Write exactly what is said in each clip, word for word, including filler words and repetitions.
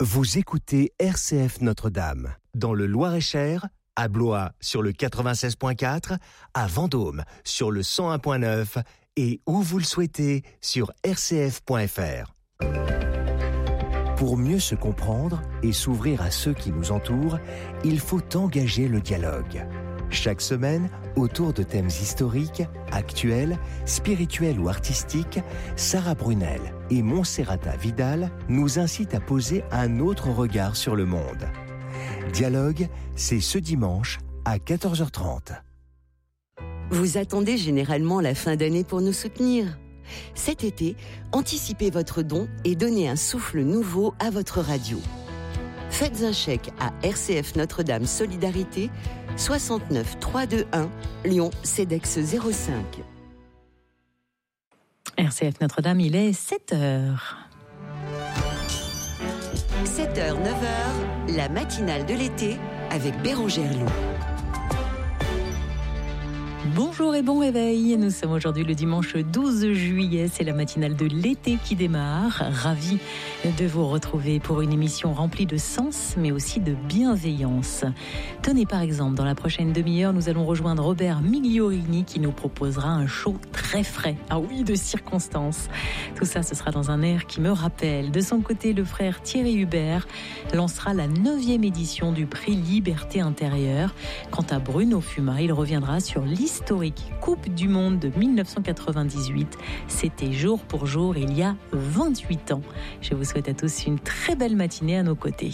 Vous écoutez R C F Notre-Dame, dans le Loir-et-Cher, à Blois sur le quatre-vingt-seize virgule quatre, à Vendôme sur le cent un virgule neuf et où vous le souhaitez sur r c f point f r. Pour mieux se comprendre et s'ouvrir à ceux qui nous entourent, il faut engager le dialogue. Chaque semaine, autour de thèmes historiques, actuels, spirituels ou artistiques, Sarah Brunel et Monserrata Vidal nous incitent à poser un autre regard sur le monde. Dialogue, c'est ce dimanche à quatorze heures trente. Vous attendez généralement la fin d'année pour nous soutenir. Cet été, anticipez votre don et donnez un souffle nouveau à votre radio. Faites un chèque à R C F Notre-Dame Solidarité, soixante-neuf trois cent vingt-et-un, Lyon, CEDEX zéro cinq. R C F Notre-Dame, il est sept heures. sept heures, neuf heures, la matinale de l'été avec Bérangère Loup. Bonjour et bon réveil, nous sommes aujourd'hui le dimanche douze juillet, c'est la matinale de l'été qui démarre. Ravi de vous retrouver pour une émission remplie de sens mais aussi de bienveillance. Tenez par exemple, dans la prochaine demi-heure, nous allons rejoindre Robert Migliorini qui nous proposera un show très frais, ah oui, de circonstances. Tout ça, ce sera dans un air qui me rappelle. De son côté, le frère Thierry Hubert lancera la neuvième édition du prix Liberté intérieure. Quant à Bruno Fuma, il reviendra sur l'histoire historique Coupe du Monde de dix-neuf cent quatre-vingt-dix-huit. C'était jour pour jour il y a vingt-huit ans. Je vous souhaite à tous une très belle matinée à nos côtés.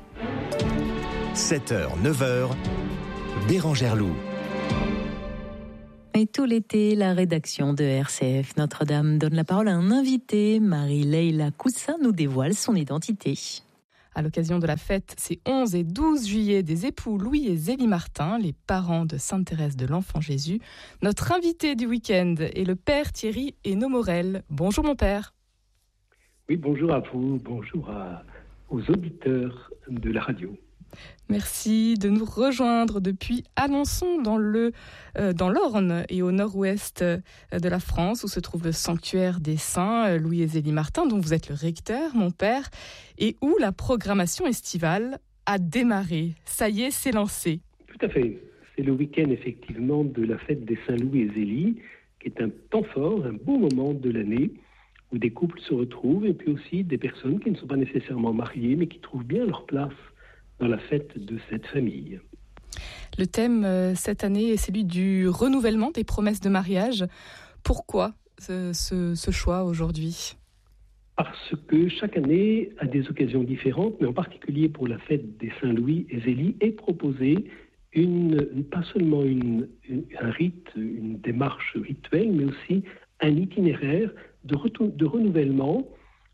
sept heures, neuf heures, Bérangère Loup. Et tout l'été, la rédaction de R C F Notre-Dame donne la parole à un invité. Marie-Leila Coussa nous dévoile son identité. À l'occasion de la fête, ces onze et douze juillet des époux Louis et Zélie Martin, les parents de Sainte-Thérèse de l'Enfant Jésus, notre invité du week-end est le père Thierry Hainaut Morel. Bonjour mon père. Oui, bonjour à vous, bonjour à, aux auditeurs de la radio. Merci de nous rejoindre depuis Alençon dans, le, euh, dans l'Orne et au nord-ouest euh, de la France où se trouve le sanctuaire des saints euh, Louis et Zélie Martin dont vous êtes le recteur, mon père, et où la programmation estivale a démarré. Ça y est, c'est lancé. Tout à fait. C'est le week-end effectivement de la fête des saints Louis et Zélie qui est un temps fort, un beau moment de l'année où des couples se retrouvent et puis aussi des personnes qui ne sont pas nécessairement mariées mais qui trouvent bien leur place dans la fête de cette famille. Le thème euh, cette année est celui du renouvellement des promesses de mariage. Pourquoi ce, ce, ce choix aujourd'hui ? Parce que chaque année a des occasions différentes, mais en particulier pour la fête des Saints Louis et Zélie est proposée une, pas seulement une, une, un rite, une démarche rituelle, mais aussi un itinéraire de, retour, de renouvellement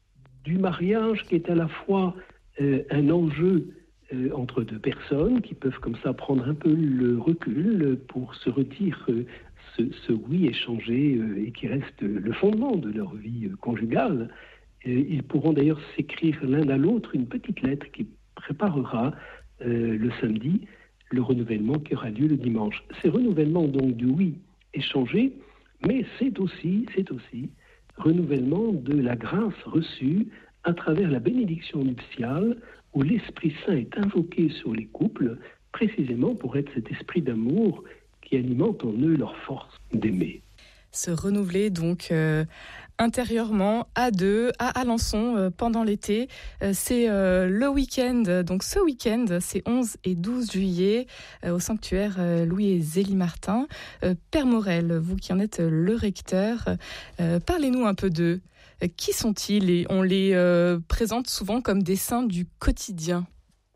du mariage qui est à la fois euh, un enjeu Euh, entre deux personnes qui peuvent comme ça prendre un peu le recul pour se redire euh, ce, ce oui échangé euh, et qui reste le fondement de leur vie euh, conjugale. Et ils pourront d'ailleurs s'écrire l'un à l'autre une petite lettre qui préparera euh, le samedi le renouvellement qui aura lieu le dimanche. C'est renouvellement donc du oui échangé, mais c'est aussi, c'est aussi renouvellement de la grâce reçue à travers la bénédiction nuptiale où l'Esprit Saint est invoqué sur les couples, précisément pour être cet esprit d'amour qui alimente en eux leur force d'aimer. Se renouveler donc euh, intérieurement à deux, à Alençon euh, pendant l'été. Euh, c'est euh, le week-end, donc ce week-end, c'est onze et douze juillet euh, au sanctuaire euh, Louis et Zélie Martin. Euh, Père Morel, vous qui en êtes le recteur, euh, parlez-nous un peu d'eux. Qui sont-ils et on les euh, présente souvent comme des saints du quotidien.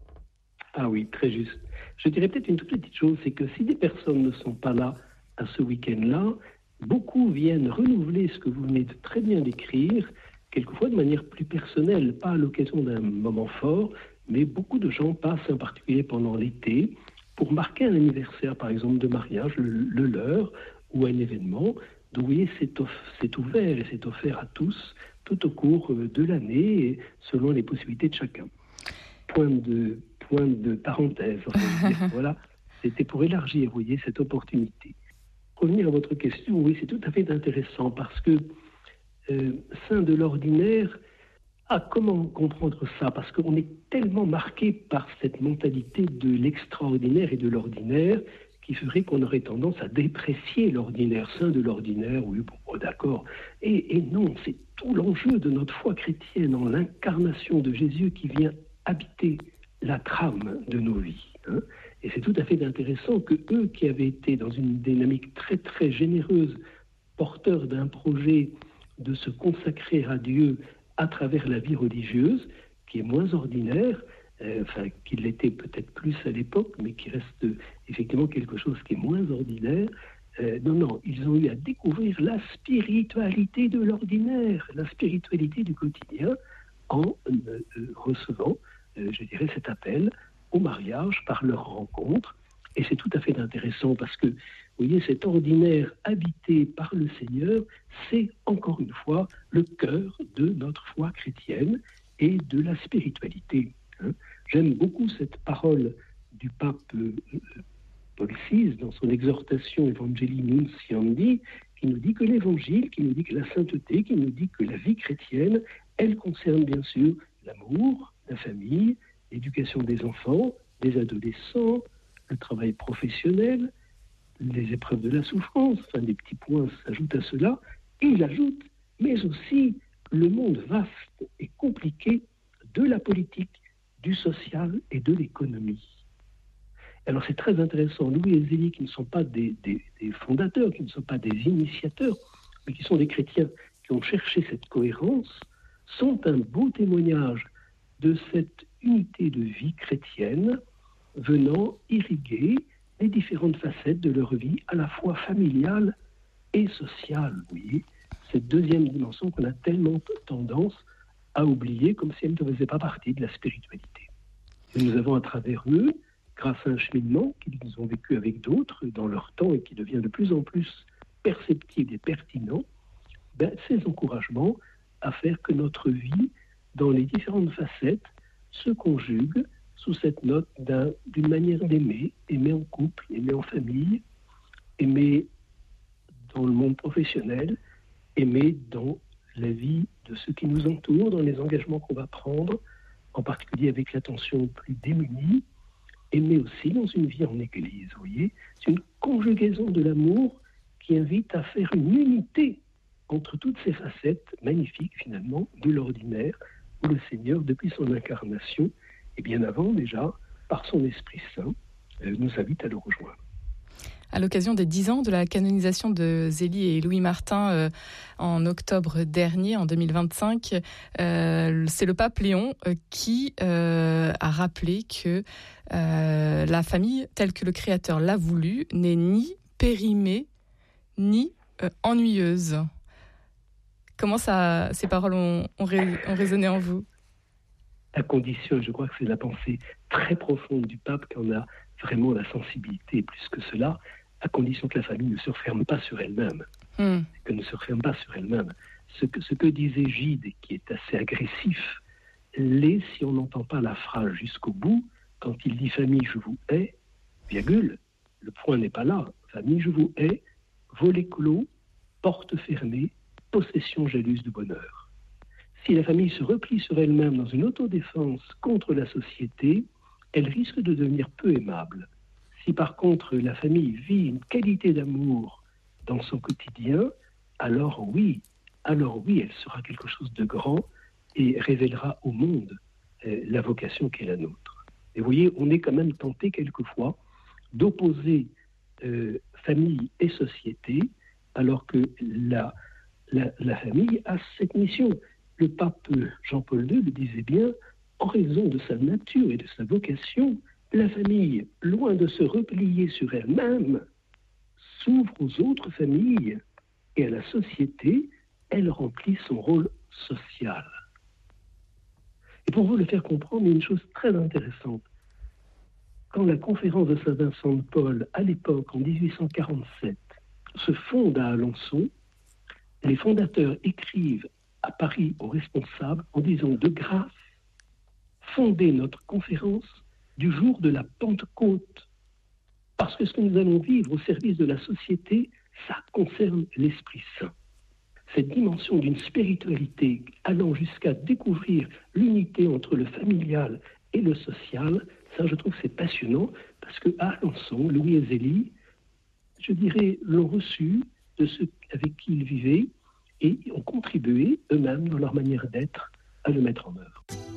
Ah oui, très juste. Je dirais peut-être une toute petite chose, c'est que si des personnes ne sont pas là à ce week-end-là, beaucoup viennent renouveler ce que vous venez de très bien décrire, quelquefois de manière plus personnelle, pas à l'occasion d'un moment fort, mais beaucoup de gens passent, en particulier pendant l'été, pour marquer un anniversaire, par exemple, de mariage, le, le leur, ou un événement. Donc vous voyez, c'est, off- c'est ouvert et c'est offert à tous tout au cours de l'année et selon les possibilités de chacun. Point de, point de parenthèse. Enfin, je veux dire, voilà, c'était pour élargir, vous voyez, cette opportunité. Revenir à votre question, oui, c'est tout à fait intéressant parce que euh, saint de l'ordinaire Ah, comment comprendre ça? Parce qu'on est tellement marqué par cette mentalité de l'extraordinaire et de l'ordinaire qui ferait qu'on aurait tendance à déprécier l'ordinaire, saint de l'ordinaire, oui, bon, d'accord. Et, et non, c'est tout l'enjeu de notre foi chrétienne en l'incarnation de Jésus qui vient habiter la trame de nos vies. Hein. Et c'est tout à fait intéressant que eux qui avaient été dans une dynamique très très généreuse, porteurs d'un projet de se consacrer à Dieu à travers la vie religieuse, qui est moins ordinaire, euh, enfin, qui l'était peut-être plus à l'époque, mais qui reste euh, effectivement quelque chose qui est moins ordinaire. Euh, non, non, ils ont eu à découvrir la spiritualité de l'ordinaire, la spiritualité du quotidien, en euh, euh, recevant, euh, je dirais, cet appel au mariage par leur rencontre. Et c'est tout à fait intéressant parce que, vous voyez, cet ordinaire habité par le Seigneur, c'est encore une fois le cœur de notre foi chrétienne et de la spiritualité. Hein. J'aime beaucoup cette parole du pape euh, Paul six dans son exhortation Evangelii Nunciandi, qui nous dit que l'évangile, qui nous dit que la sainteté, qui nous dit que la vie chrétienne, elle concerne bien sûr l'amour, la famille, l'éducation des enfants, des adolescents, le travail professionnel, les épreuves de la souffrance, enfin des petits points s'ajoutent à cela, et il ajoute, mais aussi le monde vaste et compliqué de la politique, du social et de l'économie. Alors c'est très intéressant, Louis et Zélie, qui ne sont pas des, des, des fondateurs, qui ne sont pas des initiateurs, mais qui sont des chrétiens qui ont cherché cette cohérence, sont un beau témoignage de cette unité de vie chrétienne venant irriguer les différentes facettes de leur vie, à la fois familiale et sociale. Vous voyez, cette deuxième dimension qu'on a tellement tendance à oublier comme si elle ne faisait pas partie de la spiritualité. Et nous avons à travers eux, grâce à un cheminement qu'ils ont vécu avec d'autres dans leur temps et qui devient de plus en plus perceptible et pertinent, ben, ces encouragements à faire que notre vie, dans les différentes facettes, se conjugue sous cette note d'un, d'une manière d'aimer, aimer en couple, aimer en famille, aimer dans le monde professionnel, aimer dans la vie de ceux qui nous entourent, dans les engagements qu'on va prendre, en particulier avec l'attention aux plus démunis, aimer aussi dans une vie en Église, vous voyez. C'est une conjugaison de l'amour qui invite à faire une unité entre toutes ces facettes magnifiques, finalement, de l'ordinaire, où le Seigneur, depuis son incarnation, et bien avant déjà, par son Esprit Saint, euh, nous invite à le rejoindre. À l'occasion des dix ans de la canonisation de Zélie et Louis Martin euh, en octobre dernier, en deux mille vingt-cinq, euh, c'est le pape Léon euh, qui euh, a rappelé que euh, la famille, telle que le Créateur l'a voulu, n'est ni périmée, ni euh, ennuyeuse. Comment ça, ces paroles ont, ont, ré, ont résonné en vous ? À condition, je crois que c'est la pensée très profonde du pape qui en a vraiment la sensibilité, plus que cela, à condition que la famille ne se referme pas sur elle-même, mm. qu'elle ne se referme pas sur elle-même. Ce que, ce que disait Gide, et qui est assez agressif, l'est si on n'entend pas la phrase jusqu'au bout, quand il dit « famille, je vous hais », virgule, le point n'est pas là, « famille, je vous hais », volet clos, porte fermée, possession jalouse du bonheur. Si la famille se replie sur elle-même dans une autodéfense contre la société, elle risque de devenir peu aimable. Si par contre la famille vit une qualité d'amour dans son quotidien, alors oui, alors oui, elle sera quelque chose de grand et révélera au monde euh, la vocation qui est la nôtre. Et vous voyez, on est quand même tenté quelquefois d'opposer euh, famille et société, alors que la, la, la famille a cette mission. Le pape Jean-Paul deux le disait bien, en raison de sa nature et de sa vocation, la famille, loin de se replier sur elle-même, s'ouvre aux autres familles et à la société, elle remplit son rôle social. Et pour vous le faire comprendre, il y a une chose très intéressante. Quand la conférence de Saint-Vincent de Paul, à l'époque, en dix-huit cent quarante-sept, se fonde à Alençon, les fondateurs écrivent à Paris aux responsables en disant de grâce, fondez notre conférence du jour de la Pentecôte. Parce que ce que nous allons vivre au service de la société, ça concerne l'Esprit Saint. cette dimension d'une spiritualité allant jusqu'à découvrir l'unité entre le familial et le social, ça je trouve que c'est passionnant, parce qu'à Alençon, Louis et Zélie, je dirais, l'ont reçu de ceux avec qui ils vivaient et ont contribué eux-mêmes dans leur manière d'être à le mettre en œuvre.